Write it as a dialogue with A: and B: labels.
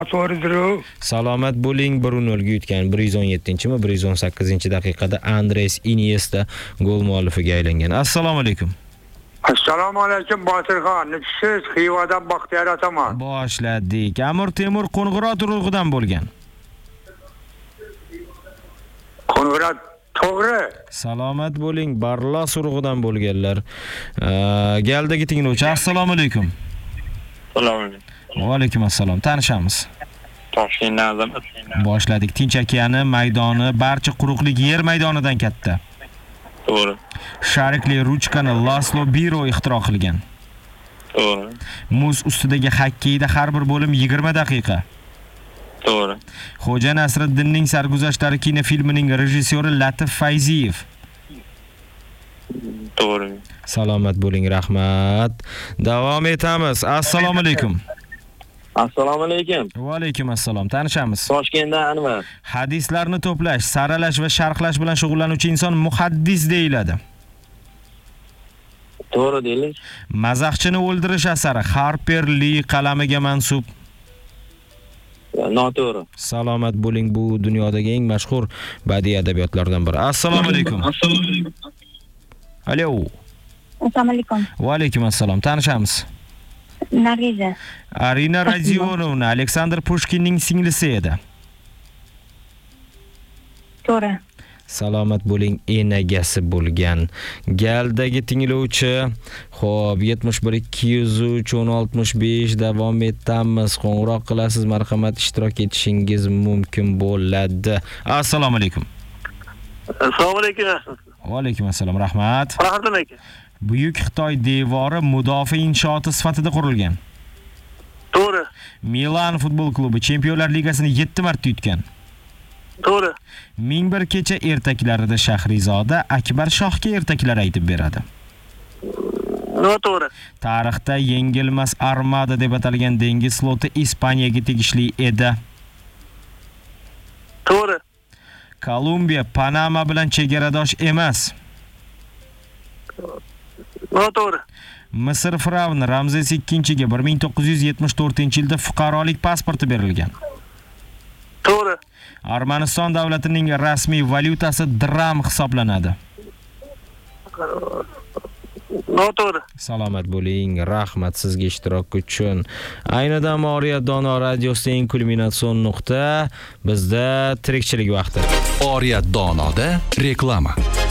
A: To'g'ridir.
B: Salomat bo'ling, 1-0 ga yutgan 117-mi, 118-daqiqada Andres Iniesta gol muallifiga aylangan. Assalomu alaykum.
A: Assalomu alaykum Botirxon. Siz Xivadan Baxtiyor ataman.
B: Boshladik. Amir Temur Qo'ng'irot urug'idan bo'lgan.
A: Qo'ng'irot to'g'ri.
B: Salomat bo'ling, Barlos urug'idan bo'lganlar. Galdagi tinglovchi. Assalomu alaykum.
C: Assalomu alaykum.
B: Va alaykum assalom. Tanishamiz.
C: Toshkentdan Azamat.
B: Boshladik. Tinch okeani maydoni barcha quruqlik yer maydonidan katta.
C: To'g'ri.
B: Sharikli ruchkani Laslo Biro ixtiro qilgan.
C: To'g'ri.
B: Muz ustidagi xokkeyda har bir bo'lim 20 daqiqa.
C: To'g'ri.
B: Xo'ja Nasriddinning sarguzashtlari kinofilmining rejissyori Latif Fayziyev.
C: To'g'ri.
B: Salomat bo'ling, rahmat. Davom etamiz. Assalomu alaykum.
C: Assalomu alaykum.
B: Va alaykum assalom. Tanishamiz.
C: Toshkentdan Anvar.
B: Hadislarni to'plash, saralash va sharhlash bilan shug'ullanuvchi inson muhaddis deyiladi.
C: To'g'ri deylik.
B: Mazaxchini o'ldirish asari Harper Lee qalamiga mansub.
C: Noto'g'ri.
B: Salomat bo'ling, bu dunyodagi eng mashhur badiiy adabiyotlardan biri. Assalomu alaykum.
C: Assalomu alaykum.
B: Alo.
D: Assalomu alaykum.
B: Va alaykum assalom. Tanishamiz.
D: Nariza.
B: Arina Radionovna Aleksandr Pushkinning singlisi edi.
D: To'g'ri.
B: Salomat bo'ling, enagasi bo'lgan. Galdagi tinglovchi. Xo'p, 71 203 1065 davom etamiz. Qo'ng'iroq qilasiz, marhamat, ishtirok etishingiz mumkin bo'ladi. Assalomu alaykum.
C: Assalomu alaykum.
B: Va alaykum assalom, rahmat.
C: Rahmat aka.
B: Buyuk Xitoy devori mudofaa inshooti sifatida qurilgan.
C: To'g'ri.
B: Milan futbol klubi Chempionlar Ligasini 7 marta yutgan.
C: To'g'ri.
B: 1001 kecha ertaklarida Shahrizoda Akbar Shohga ertaklar aytib beradi.
C: Noto'g'ri.
B: Tarixda yengilmas armada deb atalgan dengiz floti Ispaniyaga tegishli edi.
C: To'g'ri.
B: Kolumbiya Panama bilan chegaradosh emas.
C: Noto'g'ri.
B: Misr firavni Ramzes II-ga 1974-yilda fuqarolik pasporti berilgan.
C: To'g'ri.
B: Armaniston davlatining rasmiy valyutasi dirham hisoblanadi.
C: Noto'g'ri.
B: Salomat bo'ling, rahmat sizga ishtirok uchun. Ayni dam Oriyat Dono radiosida eng kulminatsion nuqta bizda tirikchilik vaqti.
E: Oriyat Donoda reklama.